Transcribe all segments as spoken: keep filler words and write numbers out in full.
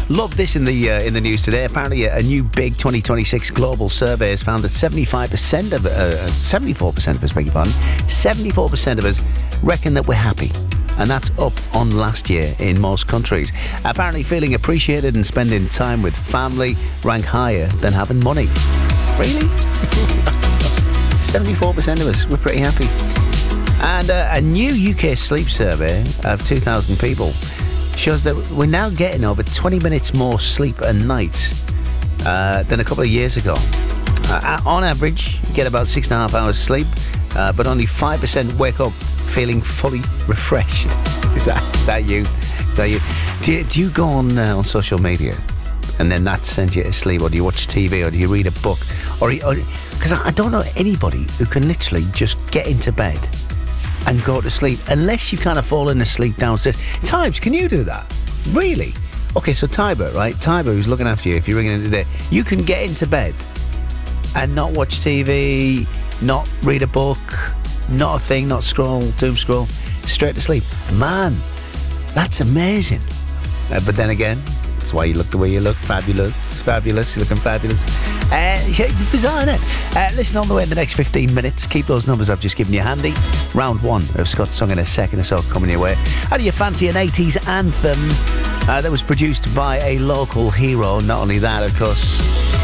Love this in the uh, in the news today. Apparently, a, a new big twenty twenty-six global survey has found that seventy-five percent of, uh, seventy-four percent of us, beg your pardon, seventy-four percent of us reckon that we're happy. And that's up on last year in most countries. Apparently, feeling appreciated and spending time with family rank higher than having money. Really? seventy-four percent of us, we're pretty happy. And uh, a new U K sleep survey of two thousand people shows that we're now getting over twenty minutes more sleep a night uh, than a couple of years ago. Uh, on average, you get about six and a half hours sleep, uh, but only five percent wake up feeling fully refreshed. Is that, is that you? Is that you? Do you, do you go on uh, on social media and then that sends you to sleep, or do you watch T V, or do you read a book, or because I, I don't know anybody who can literally just get into bed and go to sleep unless you kind of fallen asleep downstairs. Tybes, can you do that? Really? Okay, so Tiber, right? Tiber, who's looking after you if you're ringing in today, you can get into bed and not watch T V, not read a book, not a thing, not scroll, doom scroll, straight to sleep. Man, that's amazing. Uh, but then again, that's why you look the way you look. Fabulous, fabulous, you're looking fabulous. Uh, it's bizarre, isn't it? Uh, listen, on the way in the next fifteen minutes, keep those numbers I've just given you handy. Round one of Scott's Song in a second or so coming your way. How do you fancy an eighties anthem uh, that was produced by a local hero? Not only that, of course.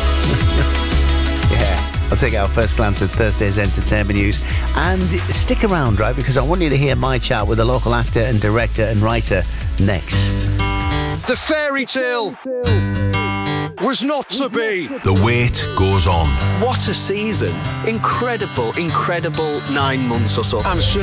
Yeah. I'll take our first glance at Thursday's entertainment news. And stick around, right, because I want you to hear my chat with a local actor and director and writer next. The fairy tale was not to be. The wait goes on. What a season. Incredible, incredible nine months or so. I'm sure